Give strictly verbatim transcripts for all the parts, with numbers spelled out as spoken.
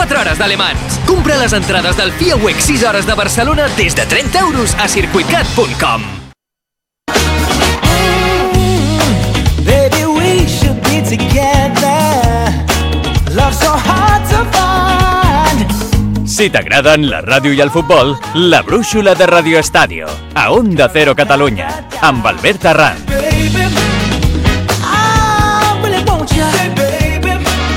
quatre hores d'alemans. Compra les entrades del F I A W E C sis hores de Barcelona des de trenta euros a circuitcat punt com. Baby, we should be together. Love so hard to find. Si t'agraden la ràdio i el futbol, la brúixola de Radio Estadio, a Onda Cero Catalunya, amb Albert Arran. Baby, I really want you. Hey, baby,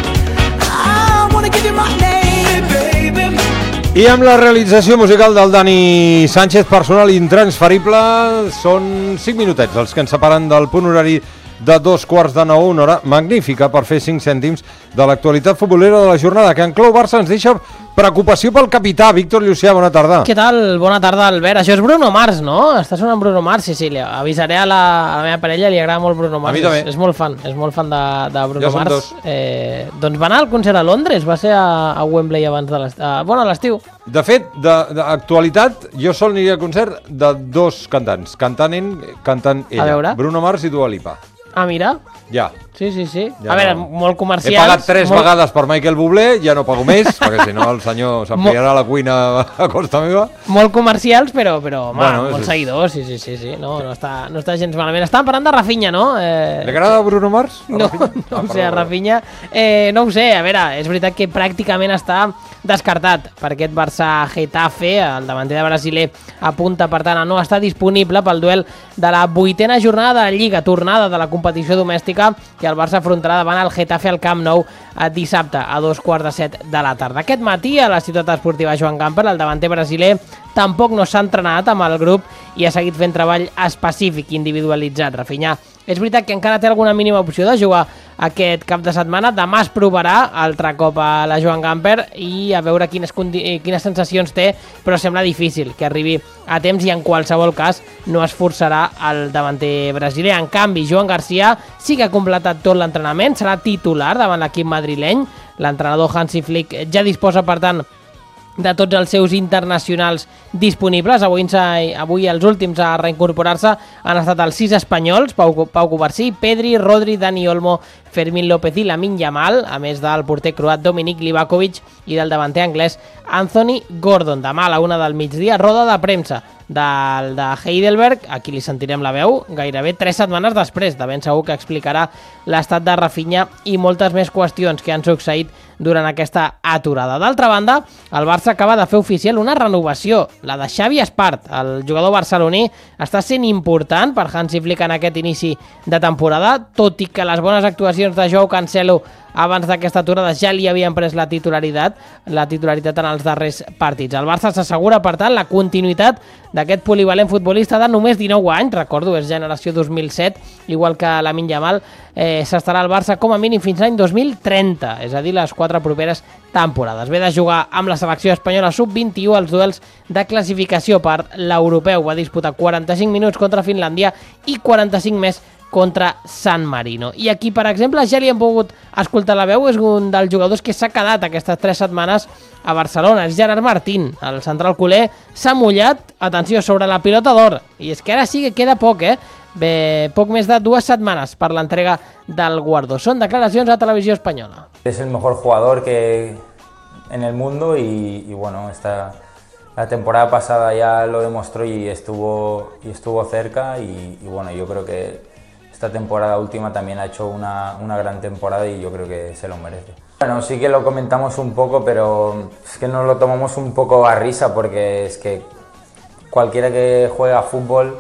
I wanna give you my name. Hey, baby. I amb la realització musical del Dani Sánchez, personal intransferible, són cinc minutets els que ens separen del punt horari de dos quarts de nou, una hora magnífica per fer cinc cèntims de l'actualitat futbolera de la jornada, que en clau Barça ens deixa preocupació pel capità. Víctor Llucià, bona tarda. Què tal? Bona tarda, Albert. Això és Bruno Mars, no? Està sonant Bruno Mars, Cecília. Avisaré a la, a la meva parella, li agrada molt Bruno Mars. A mi també. És, és molt fan, és molt fan de, de Bruno Jo som Mars. dos. Eh, doncs va anar al concert a Londres, va ser a, a Wembley abans de l'estiu. Uh, bueno, a l'estiu. De fet, d'actualitat, jo sol aniria al concert de dos cantants, cantant ell, cantant ella. A veure. Bruno Mars i Dua Lipa. Ah, mira. Ja. Sí, sí, sí. Ja a veure, no. molt comercials. He pagat tres molt... vegades per Michael Bublé, ja no pago més, perquè si no el senyor s'ampliarà a la cuina a costa meva. Molt comercials, però, però home, Bueno, molts és- seguidors, sí, sí, sí, sí. No, no, està, no està gens malament. Estàvem parlant de Rafinha, no? Eh... Li agrada a Bruno Mars? A No, Rafinha? no Ah, ho sé, perdó, a Rafinha, eh, no ho sé, a veure, és veritat que pràcticament està descartat per aquest Barça-Getafe, el davanter de brasiler apunta per tant a no estar disponible pel duel de la vuitena jornada de la Lliga, tornada de la competició domèstica, que el Barça afrontarà davant el Getafe al Camp Nou eh, dissabte a dos quarts de set de la tarda. Aquest matí a la ciutat esportiva Joan Gamper, el davanter brasiler tampoc no s'ha entrenat amb el grup i ha seguit fent treball específic, individualitzat. Rafinha, és veritat que encara té alguna mínima opció de jugar aquest cap de setmana. Demà es provarà altre cop a la Joan Gamper i a veure quines, quines sensacions té, però sembla difícil que arribi a temps i en qualsevol cas no es forçarà el davanter brasiler. En canvi, Joan Garcia sí que ha completat tot l'entrenament, serà titular davant l'equip madrileny. L'entrenador Hansi Flick ja disposa, per tant, de tots els seus internacionals disponibles. Avui, avui els últims a reincorporar-se han estat els sis espanyols, Pau, Pau Cubarsí, Pedri, Rodri, Dani Olmo, Fermín López i Lamine Yamal, a més del porter croat Dominik Livakovic i del davanter anglès Anthony Gordon. Demà a la una del migdia, roda de premsa del de Heidelberg, aquí li sentirem la veu gairebé tres setmanes després, de ben segur que explicarà l'estat de Rafinha i moltes més qüestions que han succeït durant aquesta aturada. D'altra banda, el Barça acaba de fer oficial una renovació, la de Xavi Espart. El jugador barceloní està sent important per Hansi Flick en aquest inici de temporada, tot i que les bones actuacions de Joao Cancelo abans d'aquesta aturada ja li havien pres la titularitat, la titularitat en els darrers partits. El Barça s'assegura, per tant, la continuïtat d'aquest polivalent futbolista de només dinou anys, recordo, és generació dos mil set, igual que Lamine Yamal, eh, s'estarà al Barça com a mínim fins l'any dos mil trenta, és a dir, les quatre properes temporades. Ve de jugar amb la selecció espanyola sub vint-i-u als duels de classificació per l'europeu. Va disputar quaranta-cinc minuts contra Finlàndia i quaranta-cinc més contra San Marino. I aquí, per exemple, ja li hem pogut escoltar la veu, és un dels jugadors que s'ha quedat aquestes tres setmanes a Barcelona, és Gerard Martín. El central culer s'ha mullat, atenció, sobre la pilota d'or, i és que ara sí que queda poc, eh? Bé, poc més de dues setmanes per l'entrega del guardó. Són declaracions a Televisió Espanyola. Es el mejor jugador que en el mundo y, y bueno, esta, la temporada pasada ya lo demostró y estuvo, y estuvo cerca y, y bueno, yo creo que esta temporada última también ha hecho una, una gran temporada y yo creo que se lo merece. Bueno, sí que lo comentamos un poco, pero es que nos lo tomamos un poco a risa porque es que cualquiera que juega fútbol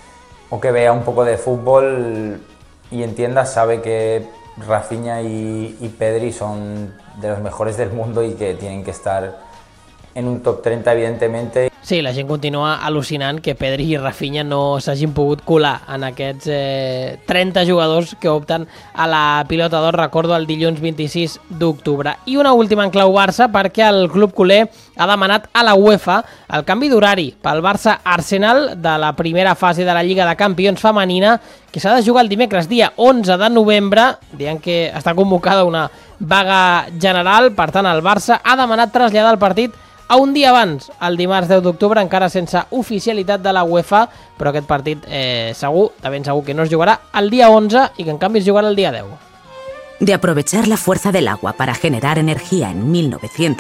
o que vea un poco de fútbol y entienda sabe que Rafinha y, y Pedri son de los mejores del mundo y que tienen que estar en un top treinta, evidentemente. Sí, la gent continua al·lucinant que Pedri i Rafinha no s'hagin pogut colar en aquests eh, trenta jugadors que opten a la pilota d'or, recordo, el dilluns vint-i-sis d'octubre. I una última en clau Barça, perquè el club culer ha demanat a la UEFA el canvi d'horari pel Barça-Arsenal de la primera fase de la Lliga de Campions femenina, que s'ha de jugar el dimecres, dia onze de novembre, dient que està convocada una vaga general. Per tant, el Barça ha demanat traslladar el partit a un dia abans, el dimarts deu d'octubre, encara sense oficialitat de la UEFA, però aquest partit eh, segur, de ben segur que no es jugarà el dia onze i que en canvi es jugarà el dia deu. De aprovechar la fuerza del agua para generar energía en mil novecientos